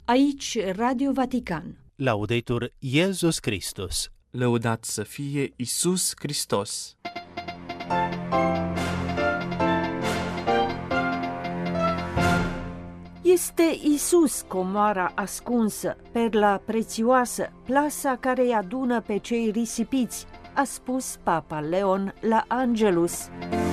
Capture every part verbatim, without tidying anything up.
Aici Radio Vatican. Laudetur Iesus Christus. Lăudat să fie Iisus Hristos. Este Iisus comoara ascunsă, perla prețioasă, plasa care îi adună pe cei risipiți, a spus Papa Leon la Angelus.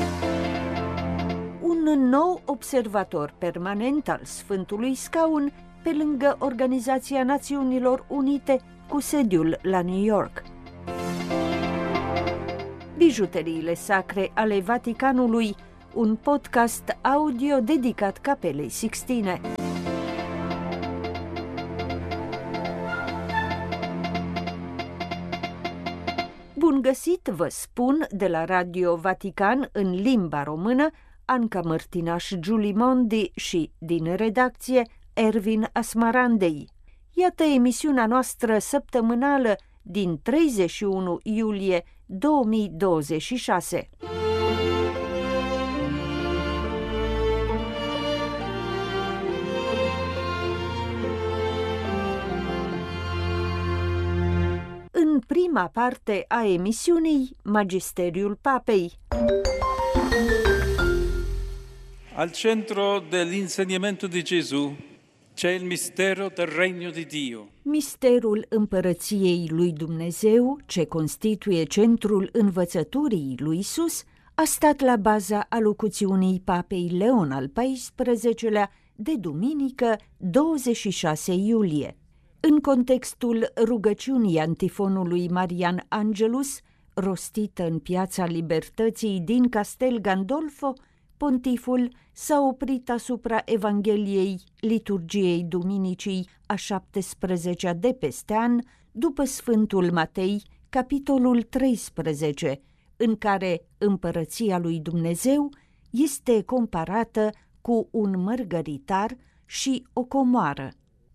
Un nou observator permanent al Sfântului Scaun, pe lângă Organizația Națiunilor Unite cu sediul la New York. Bijuteriile sacre ale Vaticanului, un podcast audio dedicat Capelei Sixtine. Bun găsit, vă spun, de la Radio Vatican în limba română, Anca Mărtinaș Giulimondi și, din redacție, Ervin Asmarandei. Iată emisiunea noastră săptămânală din treizeci și unu iulie două mii douăzeci și șase. În prima parte a emisiunii, Magisteriul Papei. Al centro dell'insegnamento di Gesù c'è il mistero del regno di Dio. Misterul împărăției lui Dumnezeu, ce constituie centrul învățăturii lui Isus, a stat la baza alocuțiunii Papei Leon al paisprezecelea de duminică douăzeci și șase iulie. În contextul rugăciunii antifonului Marian Angelus, rostită în Piața Libertății din Castel Gandolfo, pontiful s-a oprit asupra Evangheliei liturgiei duminicii a șaptesprezecea de peste an, după Sfântul Matei, capitolul treisprezece, în care împărăția lui Dumnezeu este comparată cu un mărgăritar și o comoară.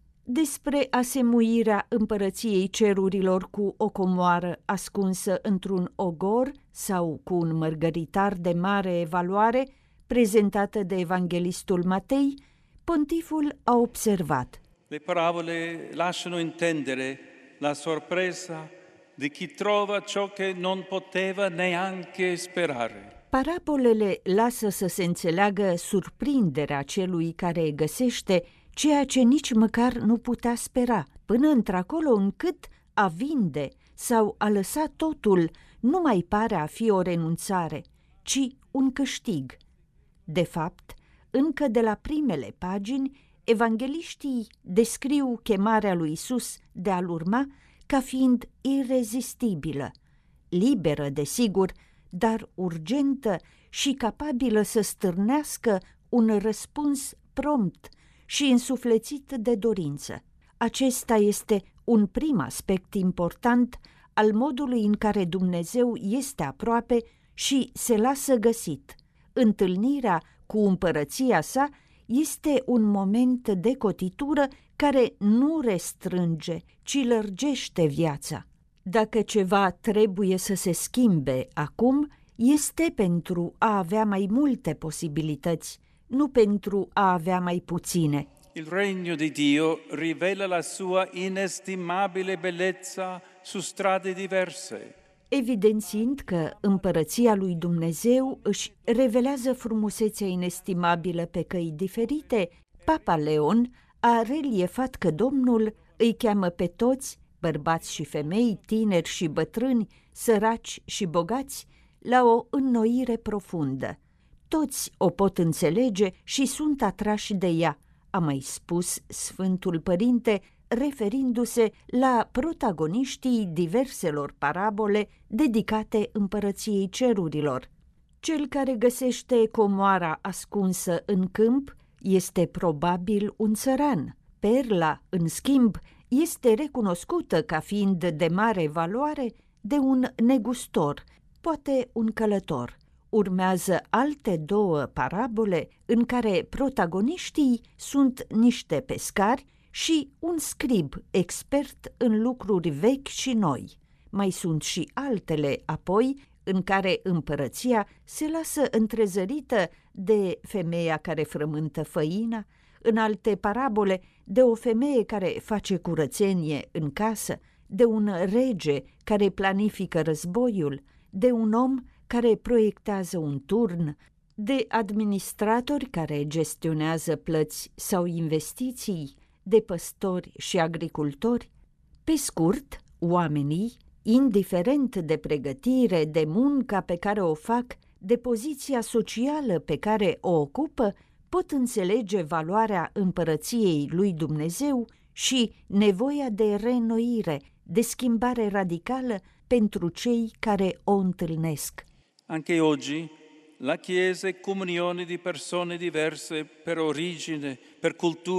Despre asemuirea împărăției cerurilor cu o comoară ascunsă într-un ogor sau cu un mărgăritar de mare valoare, prezentată de evanghelistul Matei, pontiful a observat: Le parabole lasciano intendere la sorpresa di chi trova ciò che non poteva neanche sperare. Parabolele lasă să se înțeleagă surprinderea celui care găsește ceea ce nici măcar nu putea spera, până într-acolo încât a vinde sau a lăsa totul nu mai pare a fi o renunțare, ci un câștig. De fapt, încă de la primele pagini, evangheliștii descriu chemarea lui Isus de a-l urma ca fiind irezistibilă, liberă, desigur, dar urgentă și capabilă să stârnească un răspuns prompt și însuflețit de dorință. Acesta este un prim aspect important al modului în care Dumnezeu este aproape și se lasă găsit. Întâlnirea cu împărăția sa este un moment de cotitură care nu restrânge, ci lărgește viața. Dacă ceva trebuie să se schimbe acum, este pentru a avea mai multe posibilități, nu pentru a avea mai puține. Il regno di Dio rivela la sua inestimabile bellezza su strade diverse. Evidențiind că împărăția lui Dumnezeu își revelează frumusețea inestimabilă pe căi diferite, Papa Leon a reliefat că Domnul îi cheamă pe toți, bărbați și femei, tineri și bătrâni, săraci și bogați, la o înnoire profundă. Toți o pot înțelege și sunt atrași de ea, a mai spus Sfântul Părinte, referindu-se la protagoniștii diverselor parabole dedicate împărăției cerurilor. Cel care găsește comoara ascunsă în câmp este probabil un țăran. Perla, în schimb, este recunoscută ca fiind de mare valoare de un negustor, poate un călător. Urmează alte două parabole în care protagoniștii sunt niște pescari și un scrib expert în lucruri vechi și noi. Mai sunt și altele apoi în care împărăția se lasă întrezărită de femeia care frământă făina, în alte parabole de o femeie care face curățenie în casă, de un rege care planifică războiul, de un om care proiectează un turn, de administratori care gestionează plăți sau investiții, de păstori și agricultori. Pe scurt, oamenii, indiferent de pregătire, de munca pe care o fac, de poziția socială pe care o ocupă, pot înțelege valoarea împărăției lui Dumnezeu și nevoia de reînnoire, de schimbare radicală pentru cei care o întâlnesc. Anche oggi la Chiesa è comunione di persone diverse per origine, per cultura,